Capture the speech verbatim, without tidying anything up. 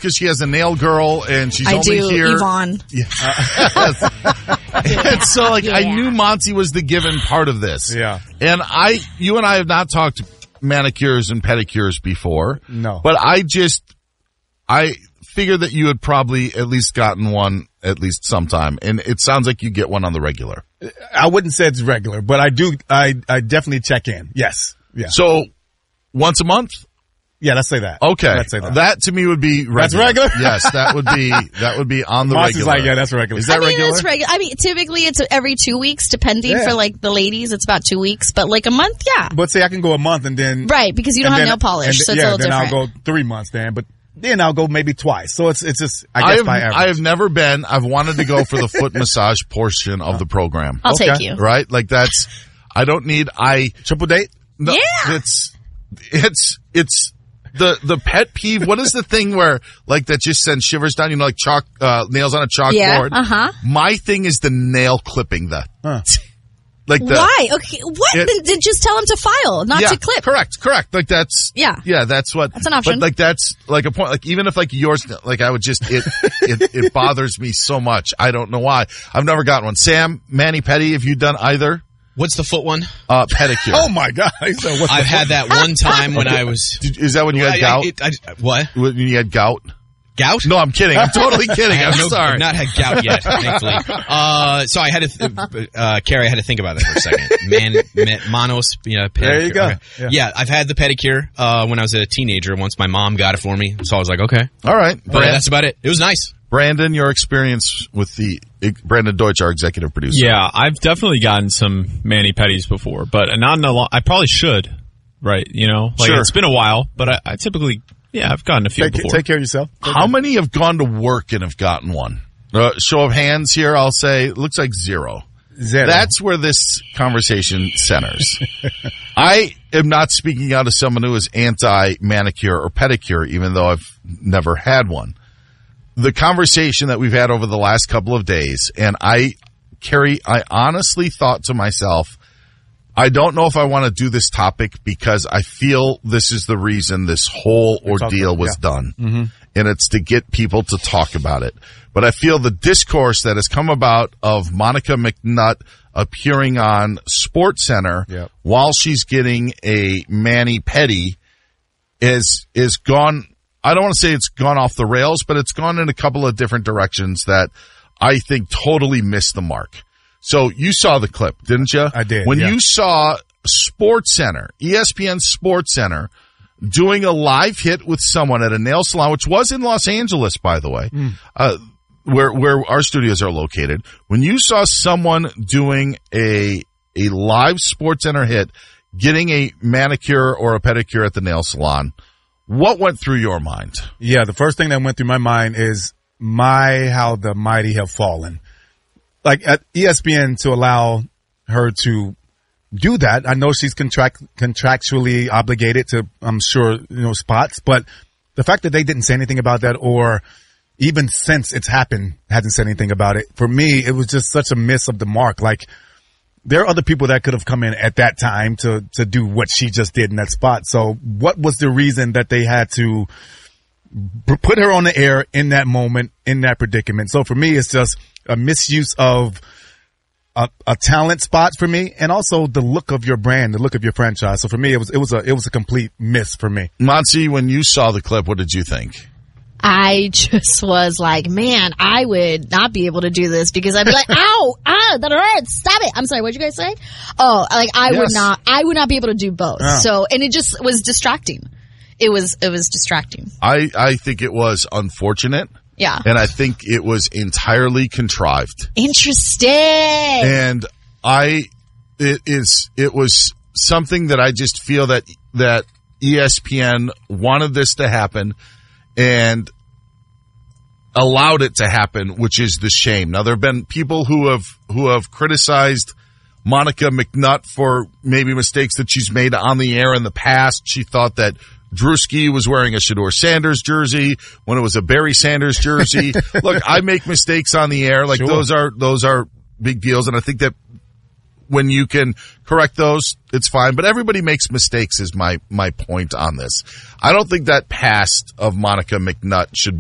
because she has a nail girl and she's I only do, here. Yvonne. Yeah. And so, like, Yeah. I knew Monty was the given part of this. Yeah. And I, you and I have not talked manicures and pedicures before. No. But I just, I figured that you had probably at least gotten one at least sometime. And it sounds like you get one on the regular. I wouldn't say it's regular, but I do, I, I definitely check in. Yes. Yeah. So, once a month? Yeah, let's say that. Okay. Let's say that. That to me would be regular. That's regular? Yes, that would be, that would be on the Monty's regular. like, yeah, that's regular. Is that I mean, regular? it's regular. I mean, typically it's every two weeks, depending Yeah. for like the ladies. It's about two weeks, but like a month, yeah. But say I can go a month and then. Right, because you don't and have then- nail polish, and so it's yeah, a little then different. I'll go three months then, but then I'll go maybe twice. So it's, it's just, I I guess have, by average. I have never been, I've wanted to go for the foot massage portion of the program. I'll Okay. take you. Right? Like that's, I don't need, I, Triple date? no, Yeah. it's, it's, it's, the, the pet peeve, what is the thing where, like, that just sends shivers down, you know, like chalk, uh, nails on a chalkboard? Yeah, uh-huh. My thing is the nail clipping, the, Huh. like the. Why? Okay, what? It- then, then just tell them to file, not yeah, to clip. correct, correct. Like that's, Yeah. yeah, that's what. That's an option. But like that's like a point, like even if like yours, like I would just, it, it, it bothers me so much. I don't know why. I've never gotten one. Sam, Manny Petty, have you done either? What's the foot one? Uh, pedicure. Oh my God. So what's I've the- had that one time when I was. Did- Is that when you had I- I- gout? it- I- what? When you had gout? Gout? No, I'm kidding. I'm totally kidding. I have I'm no, sorry. I've not had gout yet, thankfully. Uh, so I had to, th- uh, Carrie, I had to think about that for a second. Man, man monos, you know, pedicure. There you go. Okay. Yeah. Yeah. I've had the pedicure, uh, when I was a teenager. Once my mom got it for me. So I was like, okay. All right. But Brand- that's about it. It was nice. Brandon, your experience with the, Brandon Deutsch, our executive producer. Yeah, I've definitely gotten some mani-pedis before, but not in a long, I probably should, right? You know, like Sure. it's been a while, but I, I typically, yeah, I've gotten a few Take, before. take care of yourself. How many have gone to work and have gotten one? Uh, show of hands here, I'll say, it looks like zero. Zero. That's where this conversation centers. I am not speaking out as someone who is anti-manicure or pedicure, even though I've never had one. The conversation that we've had over the last couple of days, and I, Carrie, I honestly thought to myself, I don't know if I want to do this topic because I feel this is the reason this whole ordeal was yeah. done. Mm-hmm. And it's to get people to talk about it. But I feel the discourse that has come about of Monica McNutt appearing on SportsCenter Yep. while she's getting a mani-pedi is, is gone. I don't want to say it's gone off the rails, but it's gone in a couple of different directions that I think totally missed the mark. So you saw the clip, didn't you? I did, When yeah. you saw SportsCenter, E S P N SportsCenter, doing a live hit with someone at a nail salon, which was in Los Angeles, by the way, Mm. uh, where where our studios are located. When you saw someone doing a a live SportsCenter hit, getting a manicure or a pedicure at the nail salon, what went through your mind? Yeah, the first thing that went through my mind is my, how the mighty have fallen. Like at E S P N to allow her to do that. I know she's contract, contractually obligated to, I'm sure, you know, spots, but the fact that they didn't say anything about that or even since it's happened, hasn't said anything about it. For me, it was just such a miss of the mark. Like there are other people that could have come in at that time to, to do what she just did in that spot. So what was the reason that they had to b- put her on the air in that moment, in that predicament? So for me, it's just a misuse of a, a talent spot for me, and also the look of your brand, the look of your franchise. So for me, it was it was a it was a complete miss for me. Monty, when you saw the clip, what did you think? I just was like, man, I would not be able to do this because I'd be like, ow, ah, that hurts, stop it. I'm sorry, what'd you guys say? Oh, like I Yes. would not, I would not be able to do both. Yeah. So, and it just was distracting. It was, it was distracting. I, I think it was unfortunate, Yeah. and I think it was entirely contrived. Interesting. And I, it is, it was something that I just feel that, that E S P N wanted this to happen and allowed it to happen, which is the shame. Now, there have been people who have, who have criticized Monica McNutt for maybe mistakes that she's made on the air in the past. She thought that Drewski was wearing a Shedeur Sanders jersey when it was a Barry Sanders jersey. Look, I make mistakes on the air. Like Sure. those are, those are big deals. And I think that when you can correct those, it's fine. But everybody makes mistakes is my, my point on this. I don't think that past of Monica McNutt should be